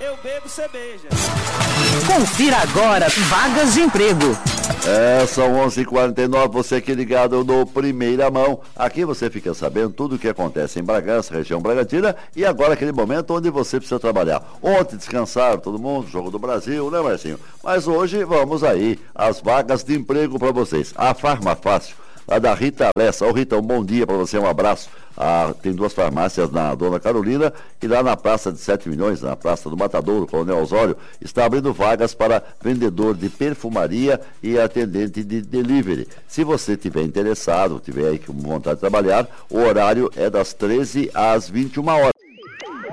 eu bebo cerveja. Confira agora vagas de emprego. São 11h49, você aqui ligado no Primeira Mão. Aqui você fica sabendo tudo o que acontece em Bragança, região Bragantina, e agora aquele momento onde você precisa trabalhar. Ontem descansaram todo mundo, Jogo do Brasil, né, Marcinho? Mas hoje vamos aí, as vagas de emprego para vocês. A Farmafácil, lá da Rita Lessa. Ô Rita, um bom dia para você, um abraço. Tem duas farmácias na Dona Carolina e lá na Praça de 7 Milhões, na Praça do Matadouro, Coronel Osório, está abrindo vagas para vendedor de perfumaria e atendente de delivery. Se você tiver interessado, tiver aí com vontade de trabalhar, o horário é das 13 às 21 horas.